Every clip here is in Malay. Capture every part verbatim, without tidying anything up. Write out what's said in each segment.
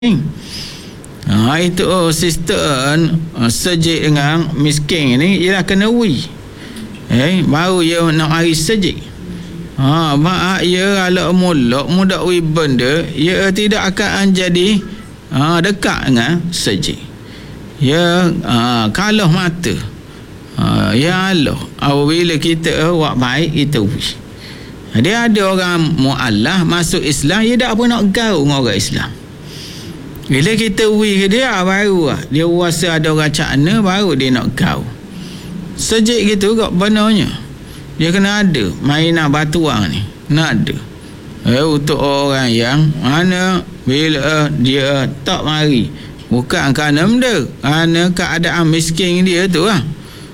Ha, itu oh, sistem uh, sejik dengan miskin ni ialah kena wi. Eh, baru dia nak mari sejik. Ha, mak ya kalau mulak mudak wi benda, ia tidak akan jadi ha, dekat dengan sejik. Ya ha, kalau mata. Ha, ya Allah, apabila kita buat baik kita wi. Dia ada orang mu'allah masuk Islam, dia tak apa nak gaul dengan orang Islam. Bila kita wi ke dia, baru lah dia rasa ada orang cakna, baru dia nak gaul. Sejik gitu kok benarnya. Dia kena ada mainan batuang ni, kena ada. Eh, untuk orang yang mana bila dia tak mari, bukan kerana benda, kerana keadaan miskin dia tu lah.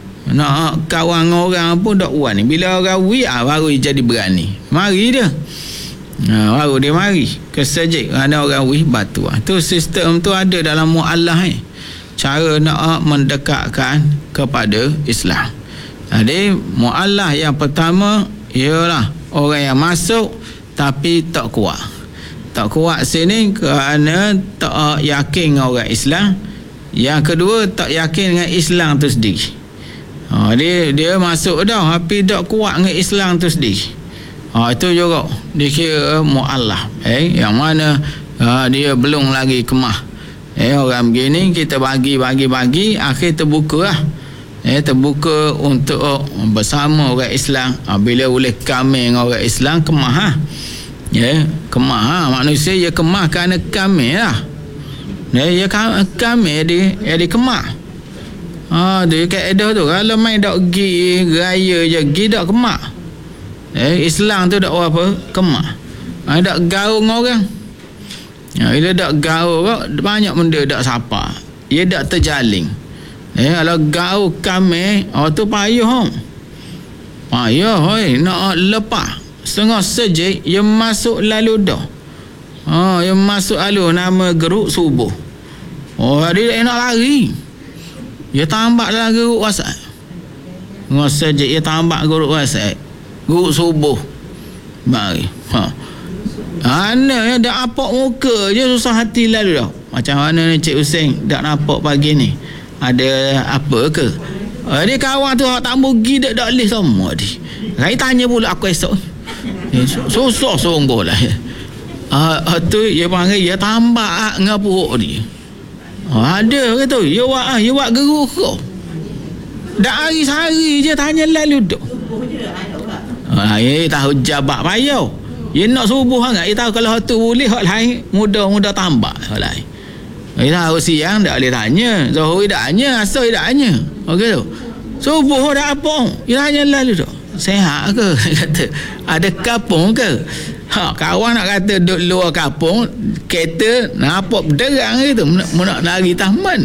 Nak kawan orang pun tak buat ni. Bila orang wi ah, baru dia jadi berani. Mari dia. Ha, baru dia mari ke sejik. Ada orang wi batu. Tu sistem tu ada dalam mu'allah ni. Cara nak mendekatkan kepada Islam. Jadi mu'allah yang pertama ialah orang yang masuk tapi tak kuat. Tak kuat sini kerana tak yakin dengan orang Islam. Yang kedua, tak yakin dengan Islam tu sendiri. Ha, dia dia masuk dah tapi tak kuat dengan Islam tu sendiri. Ha, itu juga dikira mu'allah. Eh, yang mana ha, dia belum lagi kemah. Eh, orang begini kita bagi-bagi-bagi, akhir terbuka lah. Eh, terbuka untuk bersama orang Islam. Ha, bila boleh kami dengan orang Islam, kemah lah. Ya, kemah lah. Manusia dia kemah kerana kami lah. Ya, dia kami dia, dia kemah. Ha, dia kaedah tu. Kalau main tak pergi raya je, pergi tak kemak. Eh, Islam tu tak apa, kemak. Ha, tak gaul dengan orang. Ha, bila tak gaul, banyak benda tak sapa. Dia tak terjalin. Eh, kalau gaul kami, oh tu payah. Payah, hoi, nak lepas. Setengah sejik, dia masuk lalu dah. Ha, dia masuk lalu nama geruk subuh. Oh, dia tak nak lari. Dia tambah dalam geruk WhatsApp. Masa je dia tambah geruk WhatsApp. Geruk subuh. Mari. Ha. Ana ya dah apok muka je susah hati lalu dah. Macam mana ni Cik Hussein dak nampak pagi ni? Ada apa ke? Uh, dia kawan tu tak mugi dak dak list semua dia. Saya tanya pula aku esok. Eh, susah sungguh lah. Ah uh, tu dia panggil dia tambah dengan perut dia. Oh, ada ke tu? Ya wak ah, ya wak geruk kau. Dak hari sehari je tanya lalu duk. Ah, ye tahu jabak payau. Ye nak subuh sangat. Ye tahu kalau tu boleh hak lain muda-muda tambah hak lain. Ye tahu siang dak boleh tanya. Zuhur dak tanya, asar dak tanya. Okey tu. Subuh dak apa? Ye tanya lalu duk. Sehat ke? Kata ada kapung ke? Ha, kawan nak kata duduk luar kampung, kereta nampak berderang gitu, nak lari taman.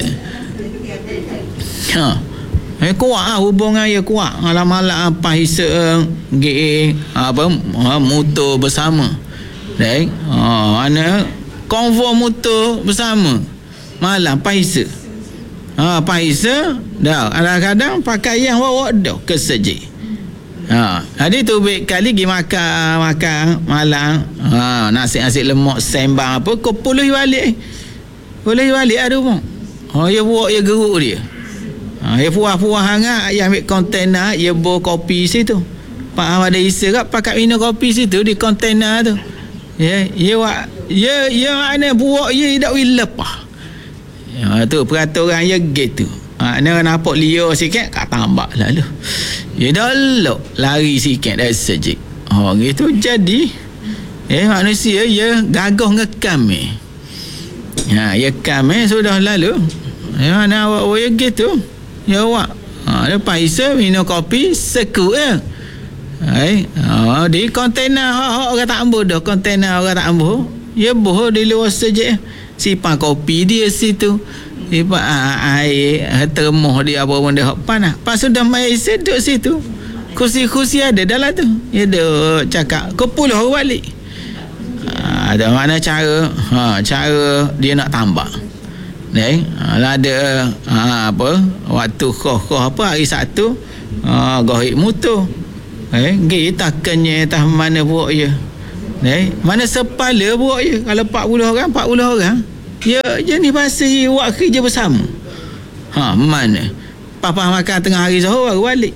Ha. Eh kuat ah hubungan dia kuat. Malam-malam apa hisa ge apa motor bersama. Baik. Ha, mana konvoi motor bersama. Malam paisa. Ha, paisa dah kadang-kadang pakaian bawa dah ke sejik. Ha, jadi tu baik kali pergi makan makan malam. Ha, nasi-nasi lemak sembang apa kau pulih balik. Pulih balik ada pun. Ha, dia buat dia geruk dia. Ha, dia puas-puas hangat, dia ambil kontainer, dia bawa kopi situ. Pak Ahmad ada isa kat pakat minum kopi situ di kontainer tu. Ya, dia buat ya ya mana buat dia tak boleh lepas. Ha, tu peraturan dia gitu. Ha, ni nampak liar sikit kat tambak lalu. Ya dah elok lari sikit dari sejik. Oh gitu jadi eh manusia ya gagah ngekam eh. Ha ya kami sudah lalu. Ya mana awak oh, ya gitu. Ya awak. Ha lepas isa minum kopi seku eh. Hai, oh, di kontainer hak orang tak ambil dah kontainer orang tak ambil. Ya boh di luar sejik. Simpan kopi dia situ. Ipak air termoh dia apa pun dia hak panas. Pas sudah mai seduk situ. Kursi-kursi ada dalam tu. Ya duk cakap kau puluh balik. Ha, ada mana cara ha, cara dia nak tambah. Ni ha, ada ha, apa waktu khoh-khoh apa hari Sabtu ha, gohik motor. Eh kita kenye tah mana buat je. Ni mana sepala buat je kalau empat puluh orang empat puluh orang. Ya, jenis bahasa dia buat kerja bersama. Ha, mana? Papa makan tengah hari Zuhur baru balik.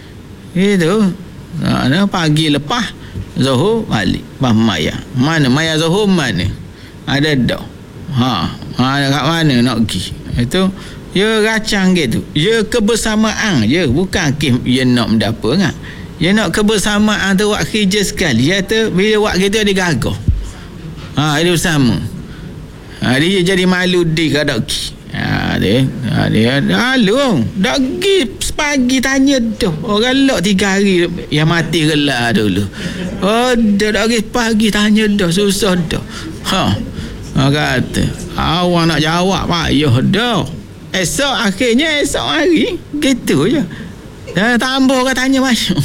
Itu. Ha, pagi lepas Zuhur balik. Bah Maya. Mana Maya Zuhur mana? Ada dah. Ha, ha kat mana nak pergi? Itu ya racang gitu. Ya kebersamaan je, bukan kes dia nak mendapa kan. Dia nak kebersamaan tu buat kerja sekali. Dia tu bila buat gitu dia gagah. Ha, dia bersama. Ha, dia jadi malu di kadak ki. Ha, dia, ha, dia lalu dak pergi pagi tanya tu. Orang lok tiga hari yang mati gelak dulu. Oh, dak pergi pagi tanya dah susah dah. Ha. Ha kata, awak nak jawab payah dah. Esok akhirnya esok hari gitu je. Dah tambah orang tanya masuk.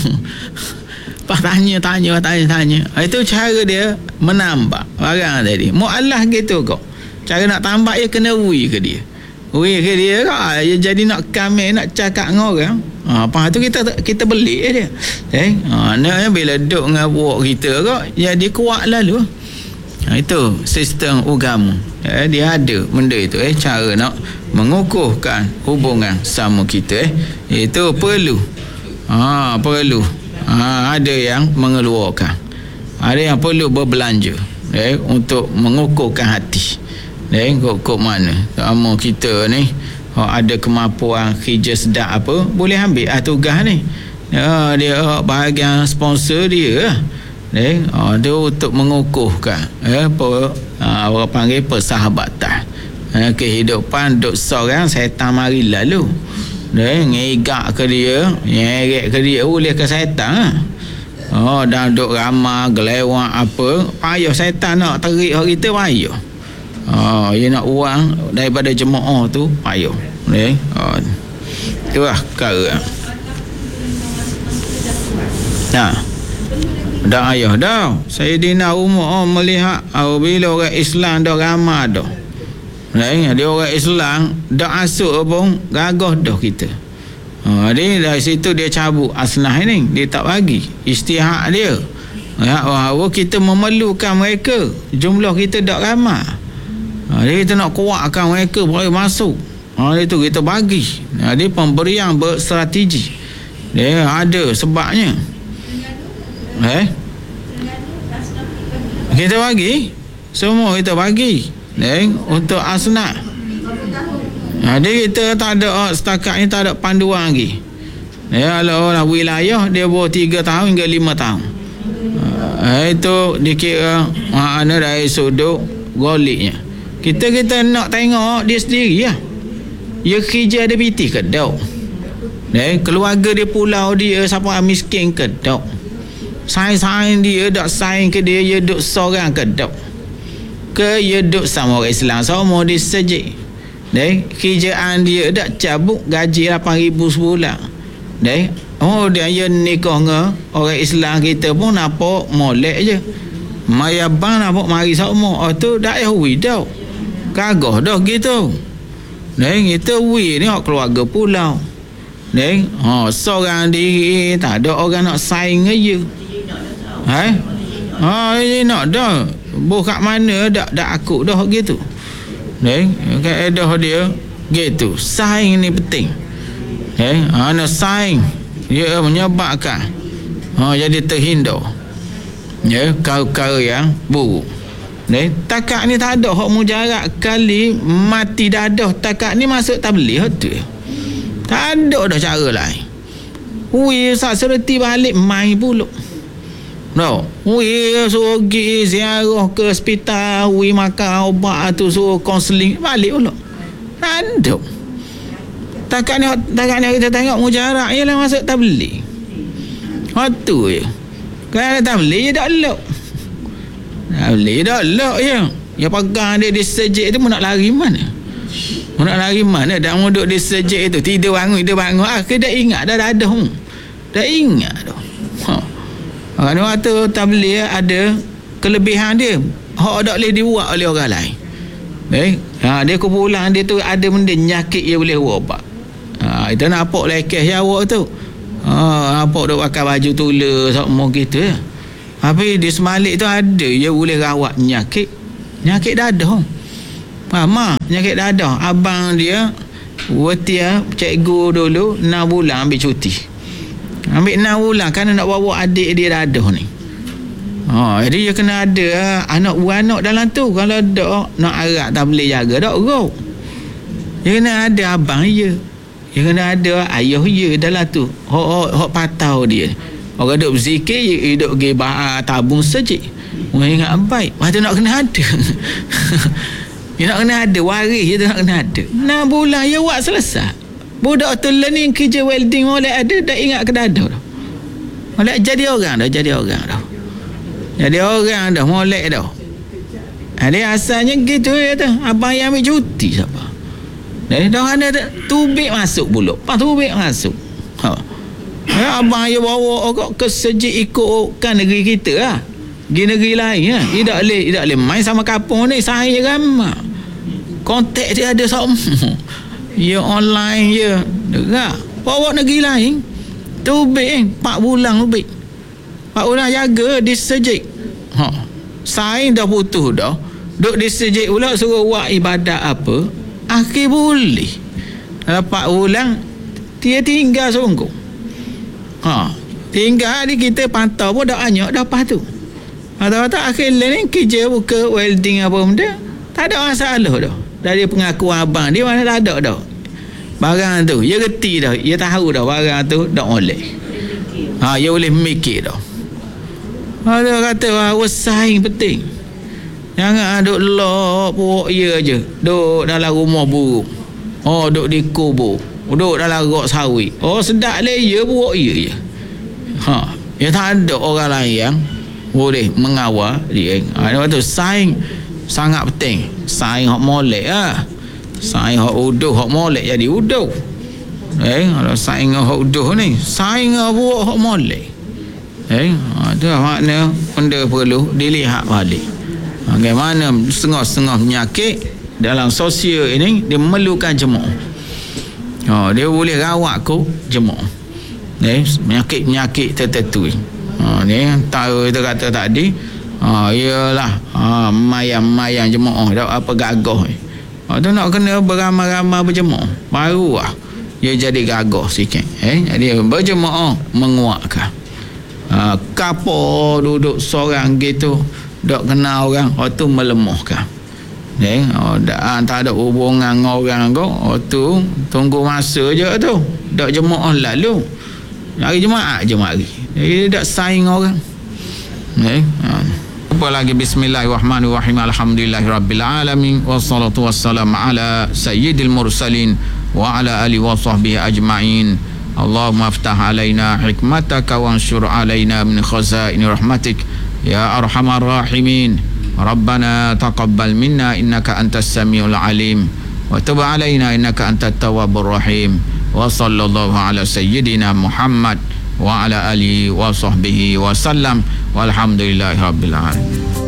Pak tanya tanya tanya tanya. Itu cara dia menambah barang tadi. Mu'allah gitu kok. Cara nak tambah dia kena ui ke dia. Ui ke dia kak. Dia jadi nak kamil nak cakap dengan orang. Ha, lepas tu kita kita beli dia. Eh, ha, nak bila duduk dengan buat kita kok jadi kuat lalu. Ha, itu sistem agama. Eh, dia ada benda itu eh cara nak mengukuhkan hubungan sama kita eh. Itu perlu. Ha, perlu. Ha, ada yang mengeluarkan. Ada yang perlu berbelanja eh untuk mengukuhkan hati. Eh, kok mana? Sama kita ni oh, ada kemampuan kerja sedap apa, boleh ambil ah tugas ni. Ya, dia bahagian sponsor dia. Eh, oh, dia untuk mengukuhkan eh apa ah, orang panggil persahabatan. Eh, kehidupan duk seorang setan mari lalu. Dia ngegak ke dia, nyeret ke dia boleh ke setan. Oh, dan duk ramah, gelewak apa, payah setan nak terik orang kita payah. Oh, dia nak uang daripada jemaah tu payah. Eh, oh. Itulah perkara. Nah. Dah ayah dah. Sayyidina Umar melihat apabila orang Islam dah ramah dah. Nah, dia orang Islam dah asuk pun gagah dah kita. Ha, dia dari situ dia cabut asnah ini, dia tak bagi istihad dia. Ya, bahawa kita memerlukan mereka, jumlah kita dak ramai. Ha, dia kita nak kuatkan mereka boleh masuk. Ha, itu kita bagi. Ha, dia pemberian berstrategi. Dia ada sebabnya. Eh? Kita bagi, semua kita bagi. Eh, untuk asnah. Jadi kita tak ada oh, setakat ni tak ada panduan lagi. Ya, kalau orang wilayah dia bawa tiga tahun hingga lima tahun. Uh, itu dikira makna dari sudut goliknya. Kita kita nak tengok dia sendiri lah. Dia kerja ada piti ke tak? Eh, keluarga dia pulau dia siapa miskin ke tak? Saing-saing dia dak saing ke dia dia duk seorang ke tak? Ke dia duk sama orang Islam sama dia sejik. Deh, kerjaan dia dak cabut gaji lapan ribu sebulan. Deh, oh dia dia nikah dengan orang Islam kita pun nampak molek je. Maya bang nampak mari sama. Oh tu dak Yahudi dah. Kagah dah gitu. Deh, kita wi ni keluarga pulau. Deh, oh seorang diri tak ada orang nak saing aja. Hai? Oh, ini nak dah. Boh kat mana dak dak aku dah gitu. Eh, kaedah dia gitu. Saing ni penting. Eh, ana saing dia menyebabkan ha jadi terhindar. Ya, kau-kau yang buruk. Eh, takat ni tak ada hak mujarab kali mati dadah takat ni masuk tabligh tu. Tak ada dah cara lain. Ui sak sereti balik mai pula. No, ui suruh pergi ziarah ke hospital, ui makan ubat tu suruh kaunseling balik pula. Tak ada. Takat ni takat ni kita tengok mujarab ialah masuk tabligh. Waktu je. Kalau tabligh je dak elok. Tabligh dak elok je. Yang pegang dia di sejik tu nak lari mana? Nak lari mana? Dak mau duduk di sejik tu tidur bangun tidur bangun ah ke dak ingat dah dah. Dah ingat dah. Ha. Kalau waktu tabligh ada kelebihan dia, hak tak boleh dibuat oleh orang lain. Eh, ha, dia kumpulan dia tu ada benda nyakit dia boleh ubat. Ha, itu nampak lekeh jawab tu. Ha, nampak duk pakai baju tula semua gitu ya. Tapi di semalik tu ada dia boleh rawat nyakit. Nyakit dadah. Mama penyakit dadah. Abang dia Watia cikgu dulu enam bulan ambil cuti. Ambil enam bulan kerana nak bawa adik dia dadah ni. Ha, jadi dia kena ada anak beranak dalam tu. Kalau tak nak arak tak boleh jaga tak rok. Dia kena ada abang dia. Dia kena ada ayah dia dalam tu. Hok hok hok patau dia. Orang duk berzikir, dia duk pergi ba tabung sejik. Orang ingat baik. Lepas tu nak kena ada. Dia nak kena ada waris, dia nak kena ada. enam bulan dia buat selesai. Budak tu learning kerja welding molek ada dah ingat ke dadah dah. Molek jadi orang dah, jadi orang dah. Jadi orang dah molek dah. Ada asalnya gitu ya tu. Abang yang ambil cuti siapa? Dari dah ada tubik masuk pula. Pas tubik masuk. Ha. Ya, abang dia bawa kok ke sejik ikutkan negeri kita lah. Pergi negeri lain lah. Dia tak boleh, dia tak boleh main sama kampung ni. Saya ramah. Kontak dia ada semua. Ya online je. Dengar. Bawa negeri lain. Tubik empat bulan tubik. empat bulan jaga di sejik. Ha. Saing dah putus dah. Duk di sejik pula suruh buat ibadat apa. Akhir boleh. Dalam empat bulan dia tinggal sungguh. Ha. Tinggal ni kita pantau pun dah banyak dah lepas tu. Atau-atau akhir ni kerja buka welding apa benda. Tak ada masalah dah. Dari pengakuan abang dia mana tak ada dah. Barang tu dia reti dah. Dia tahu dah barang tu tak boleh. Ha, dia boleh mikir dah. Ada kata bahawa saing penting. Jangan duk lok buat dia je. Duk dalam rumah buruk. Oh, duk di kubur. Duk dalam rok sawit. Oh, sedap le dia buat dia je. Ha, dia tak ada orang lain yang boleh mengawal dia. Ha, waktu saing sangat penting. Saing hok molek ah. Saing hok uduh hok molek jadi uduh. Eh, kalau saing hok uduh ni, saing buat hok molek. Eh, ha, tu makna benda perlu dilihat balik. Bagaimana setengah-setengah penyakit dalam sosial ini dia memerlukan jemaah. Oh, dia boleh rawat ko jemaah. Eh, penyakit-penyakit tertentu. Ha, ni tahu kita kata tadi, ha, ialah ha, mayang-mayang jemaah tak apa gagah ni. Ha, tu nak kena beramai-ramai berjemaah. Baru lah dia jadi gagah sikit. Eh, jadi berjemaah menguatkan. Ha, kapo duduk seorang gitu, tak kenal orang, waktu melemahkan. Eh, oh, dah, tak ada hubungan dengan orang kau, waktu tunggu masa je tu. Tak jemaah lalu. Hari Jumaat je mari. Jadi tak saing orang. Eh, ha. Apa lagi bismillahirrahmanirrahim. Alhamdulillahirabbil alamin wassalatu wassalamu ala sayyidil mursalin wa ala alihi wa sahbihi ajma'in. Allahumma aftah alaina hikmataka wanshur alaina min khazaini rahmatik ya arhamar rahimin. Rabbana taqabbal minna innaka antas samiul alim wa tub alaina innaka antat tawwabur rahim. Wa sallallahu ala sayyidina Muhammad wa ala alihi wa sahbihi wa sallam walhamdulillahi rabbil alamin.